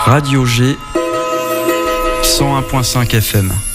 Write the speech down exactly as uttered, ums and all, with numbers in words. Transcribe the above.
Radio G cent un virgule cinq F M.